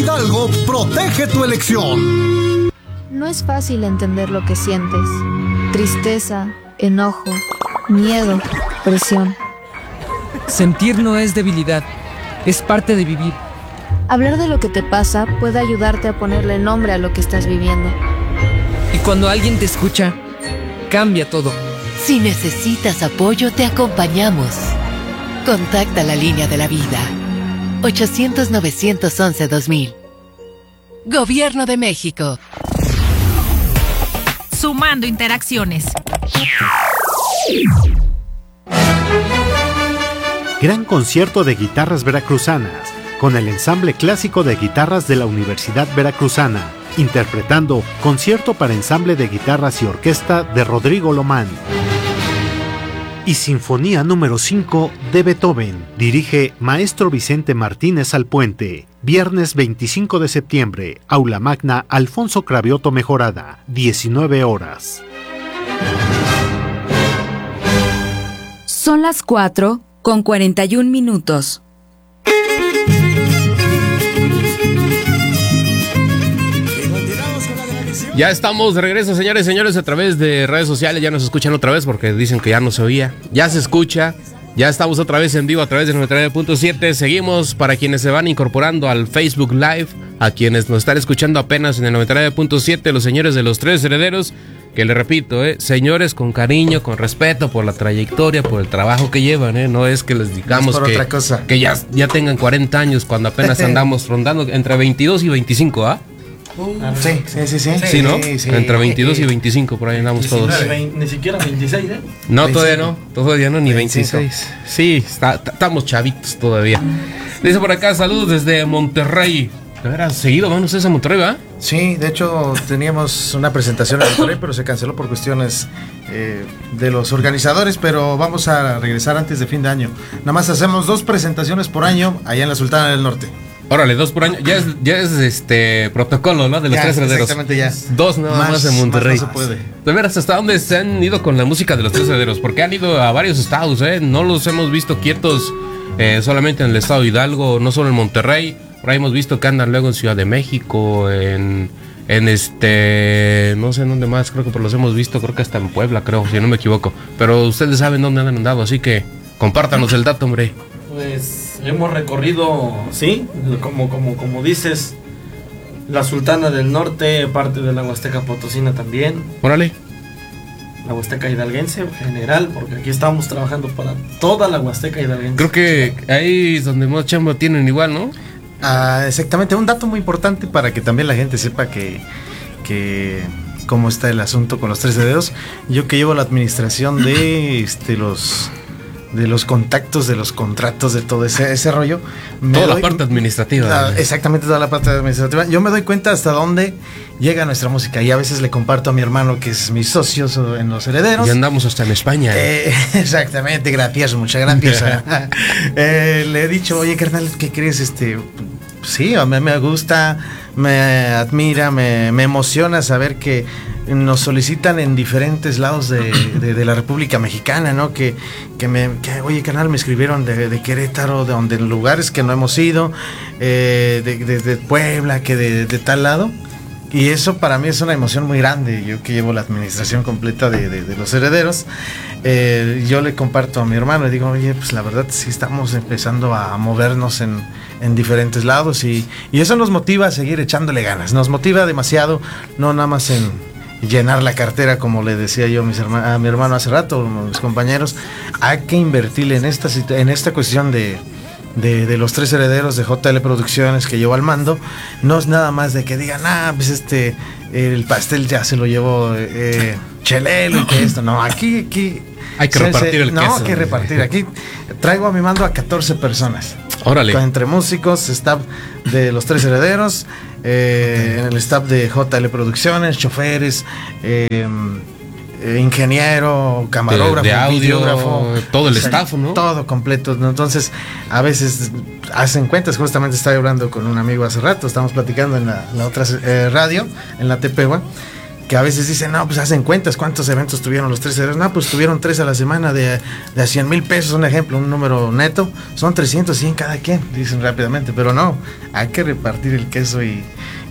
Hidalgo protege tu elección. No es fácil entender lo que sientes. Tristeza, enojo, miedo, presión. Sentir no es debilidad, es parte de vivir. Hablar de lo que te pasa puede ayudarte a ponerle nombre a lo que estás viviendo. Y cuando alguien te escucha, cambia todo. Si necesitas apoyo, te acompañamos. Contacta la línea de la vida. 800-911-2000. Gobierno de México. Sumando interacciones. Gran concierto de guitarras veracruzanas, con el ensamble clásico de guitarras de la Universidad Veracruzana, interpretando Concierto para ensamble de guitarras y orquesta de Rodrigo Lomán. Y Sinfonía número 5 de Beethoven, dirige Maestro Vicente Martínez Alpuente. Viernes 25 de septiembre, Aula Magna Alfonso Cravioto Mejorada, 19 horas. Son las 4:41. Ya estamos de regreso, señores y señores, a través de redes sociales. Ya nos escuchan otra vez porque dicen que ya no se oía. Ya se escucha. Ya estamos otra vez en vivo a través del 99.7. Seguimos para quienes se van incorporando al Facebook Live, a quienes nos están escuchando apenas en el 99.7, los señores de los Tres Herederos, que le repito, señores, con cariño, con respeto por la trayectoria, por el trabajo que llevan, no es que les digamos que ya tengan 40 años cuando apenas andamos rondando entre 22 y 25, ¿ah? Sí. Sí, ¿no? Sí. Entre 22 y 25 por ahí andamos todos. Ni siquiera 26, ¿eh? No, 25. todavía no, ni 26. Sí, estamos chavitos todavía. Dice por acá, saludos desde Monterrey. De veras, seguido van ustedes a Monterrey, ¿verdad? Sí, de hecho teníamos una presentación en Monterrey, pero se canceló por cuestiones de los organizadores, pero vamos a regresar antes de fin de año. Nada más hacemos 2 presentaciones por año allá en la Sultana del Norte. Órale, 2 por año. Ya es protocolo, ¿no? De los Tres Herederos. Exactamente, ya. 2 nada más en Monterrey. Más no se puede. De veras, ¿hasta dónde se han ido con la música de los Tres Herederos? Porque han ido a varios estados, No los hemos visto quietos solamente en el estado de Hidalgo, no solo en Monterrey. Por ahí hemos visto que andan luego en Ciudad de México, no sé en dónde más, creo que los hemos visto, creo que hasta en Puebla, creo, si no me equivoco. Pero ustedes saben dónde han andado, así que compártanos el dato, hombre. Pues hemos recorrido, sí, como dices, la Sultana del Norte, parte de la Huasteca Potosina también. Órale. La Huasteca Hidalguense en general, porque aquí estamos trabajando para toda la Huasteca Hidalguense. Creo que ahí es donde más chamba tienen igual, ¿no? Exactamente, un dato muy importante para que también la gente sepa que cómo está el asunto con los Tres Herederos. Yo que llevo la administración de los contactos, de los contratos, de todo ese rollo. La parte administrativa. Exactamente, toda la parte administrativa. Yo me doy cuenta hasta dónde llega nuestra música y a veces le comparto a mi hermano, que es mi socio en Los Herederos. Y andamos hasta en España. Exactamente, gracias, muchas gracias. Le he dicho, oye, carnal, ¿qué crees? Sí, a mí me gusta, me admira, me emociona saber que nos solicitan en diferentes lados de la República Mexicana, ¿no? Que oye, carnal, me escribieron de Querétaro, de lugares que no hemos ido, de Puebla, que de tal lado. Y eso para mí es una emoción muy grande. Yo que llevo la administración completa de Los Herederos, yo le comparto a mi hermano y digo, oye, pues la verdad sí estamos empezando a movernos en diferentes lados y eso nos motiva a seguir echándole ganas. Nos motiva demasiado, no nada más en llenar la cartera, como le decía yo a mi hermano hace rato, mis compañeros. Hay que invertirle en esta cuestión de los Tres Herederos, de JL Producciones, que llevo al mando. No es nada más de que digan, pues el pastel ya se lo llevó Chelelo y que esto. No, aquí hay que repartir el queso. No, hay que repartir. Aquí traigo a mi mando a 14 personas. Órale. Entre músicos, staff de los Tres Herederos, en el staff de JL Producciones, choferes, ingeniero, camarógrafo, de audio, videógrafo, todo el staff, ¿no? Todo completo, ¿no? Entonces, a veces hacen cuentas. Justamente estaba hablando con un amigo hace rato, estamos platicando en la otra radio, en la Tepehua, que a veces dicen, no, pues hacen cuentas, ¿cuántos eventos tuvieron los 3 herederos? No, pues tuvieron 3 a la semana de a 100 mil pesos, un ejemplo, un número neto, son 300, 100 cada quien, dicen rápidamente, pero no, hay que repartir el queso y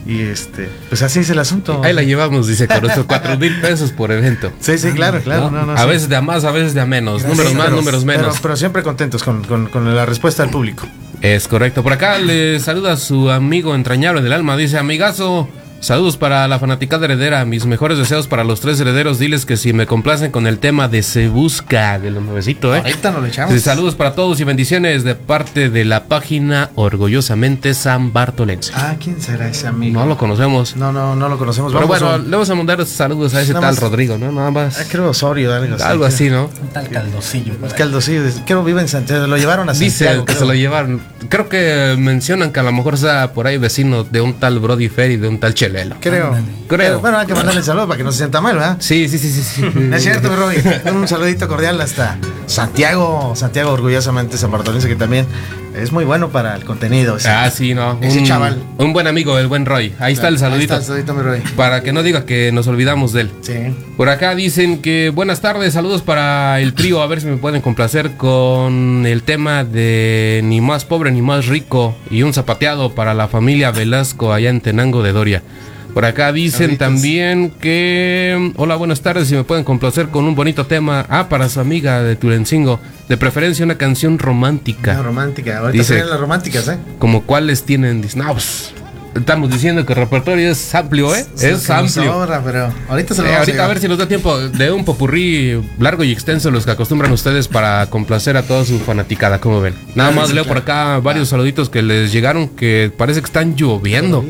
pues así es el asunto. Ahí la llevamos, dice, con nuestros 4,000 pesos por evento. Sí, claro. ¿No? A veces de a más, a veces de a menos. Números más, números menos. Pero siempre contentos con la respuesta del público. Es correcto. Por acá le saluda a su amigo entrañable del alma. Dice, amigazo, saludos para la fanaticada heredera. Mis mejores deseos para los 3 herederos. Diles que si me complacen con el tema de Se Busca, de los nuevecitos, Ahorita nos lo echamos. Sí, saludos para todos y bendiciones de parte de la página Orgullosamente San Bartolense. ¿Quién será ese amigo? No lo conocemos. No lo conocemos. Pero bueno, le vamos a mandar saludos a ese tal Rodrigo, ¿no? Nada más. Creo Osorio, algo así, ¿no? Un tal Caldocillo. Creo vive en Santiago. Lo llevaron a Santiago. Dice que se lo llevaron. Creo que mencionan que a lo mejor sea por ahí vecino de un tal Brody Ferry, de un tal Chelelo. Creo. Bueno, hay que mandarle saludos para que no se sienta mal, ¿verdad? Sí. No es cierto, Roy. Un saludito cordial hasta Santiago, Orgullosamente San Bartolense, que también es muy bueno para el contenido. Sí, no. Ese chaval. Un buen amigo, el buen Roy. Ahí está el saludito. Ahí está el saludito, mi Roy. Para que no diga que nos olvidamos de él. Sí. Por acá dicen que buenas tardes, saludos para el trío. A ver si me pueden complacer con el tema de Ni más pobre ni más rico. Y un zapateado para la familia Velasco allá en Tenango de Doria. Por acá dicen también que... Hola, buenas tardes, si me pueden complacer con un bonito tema. Para su amiga de Tulancingo. De preferencia una canción romántica. Una romántica, ahorita serían las románticas, Como cuáles tienen... No, pues, estamos diciendo que el repertorio es amplio, Es amplio. Sobra, pero ahorita se lo ahorita a ver si nos da tiempo de un popurrí largo y extenso, los que acostumbran ustedes para complacer a toda su fanaticada, como ven. Nada más leo por acá varios saluditos que les llegaron, que parece que están lloviendo.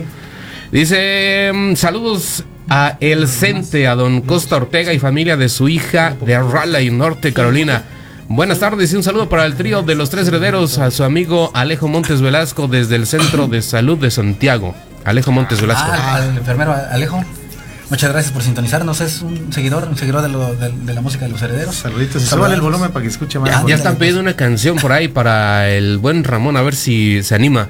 Dice, saludos a El Cente, a don Costa Ortega y familia de su hija de Raleigh, Norte Carolina. Buenas tardes y un saludo para el trío de los 3 herederos, a su amigo Alejo Montes Velasco desde el Centro de Salud de Santiago. Alejo Montes Velasco. Al enfermero Alejo. Muchas gracias por sintonizarnos. Es un seguidor de la música de los herederos. Saluditos. Súbale el volumen para que escuche más. Ya están pidiendo una canción por ahí para el buen Ramón, a ver si se anima.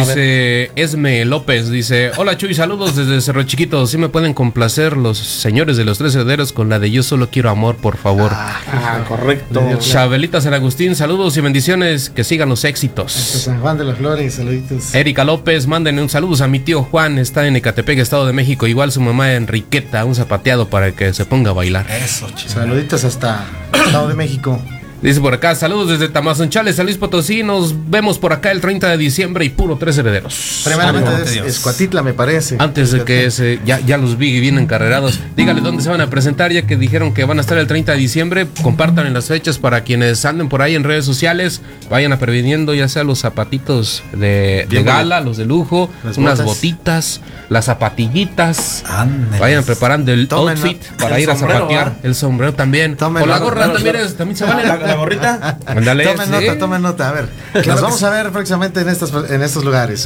Dice Esme López, dice, hola Chuy, saludos desde Cerro Chiquito. ¿Sí me pueden complacer los señores de los 3 herederos con la de Yo Solo Quiero Amor, por favor? Correcto. Chabelita San Agustín, saludos y bendiciones, que sigan los éxitos. San Juan de las Flores, saluditos. Erika López, mándenle un saludo a mi tío Juan, está en Ecatepec, Estado de México. Igual su mamá Enriqueta, un zapateado para que se ponga a bailar. Eso, chido. Saluditos hasta Estado de México. Dice por acá, saludos desde Tamazunchales, San Luis Potosí. Nos vemos por acá el 30 de diciembre y puro 3 herederos. Primeramente es Cuatitla, me parece. Antes de que ya los vi bien encarrerados. Dígale dónde se van a presentar, ya que dijeron que van a estar el 30 de diciembre. Compartan en las fechas para quienes anden por ahí en redes sociales. Vayan a previniendo ya sea los zapatitos de gala, los de lujo, unas botitas, las zapatillitas. Vayan preparando el outfit para ir a zapatear. El sombrero también. O la gorra también se vale. La gorrita. Ándale, tomen nota, a ver. Nos vamos a ver próximamente en estos lugares.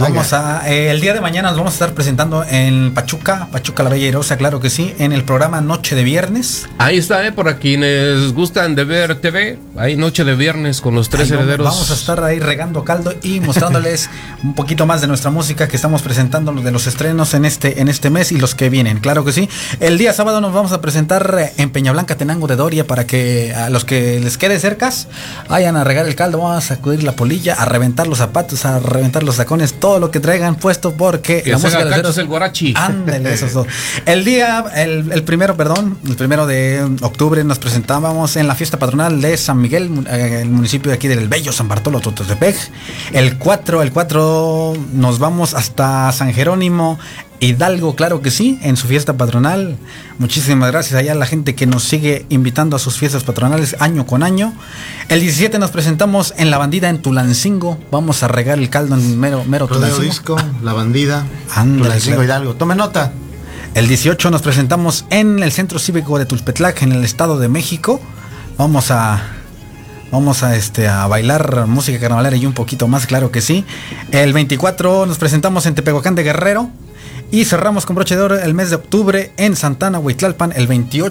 El día de mañana nos vamos a estar presentando en Pachuca la Bella Airosa, claro que sí, en el programa Noche de Viernes. Ahí está, para quienes gustan de ver TV, hay Noche de Viernes con los 3 herederos. Vamos a estar ahí regando caldo y mostrándoles un poquito más de nuestra música que estamos presentando, de los estrenos en este mes y los que vienen, claro que sí. El día sábado nos vamos a presentar en Peñablanca, Tenango de Doria, para que a los que les quede cercas vayan a regar el caldo, vamos a sacudir la polilla, a reventar los zapatos, a reventar los tacones, todo lo que traigan puesto, porque que la música de es el guarachi. Ándale, esos dos. El primero de octubre nos presentábamos en la fiesta patronal de San Miguel, el municipio de aquí del bello San Bartolo, Tototepec. El 4 nos vamos hasta San Jerónimo, Hidalgo, claro que sí, en su fiesta patronal. Muchísimas gracias allá a la gente que nos sigue invitando a sus fiestas patronales año con año. El 17 nos presentamos en La Bandida en Tulancingo. Vamos a regar el caldo en mero Tulancingo. Disco, La Bandida, Tulancingo, Hidalgo. Tome nota. El 18 nos presentamos en el Centro Cívico de Tulpetlac, en el Estado de México. Vamos a bailar música carnavalera y un poquito más, claro que sí. El 24 nos presentamos en Tepehuacán de Guerrero. Y cerramos con broche de oro el mes de octubre en Santana, Huitlalpan, el 28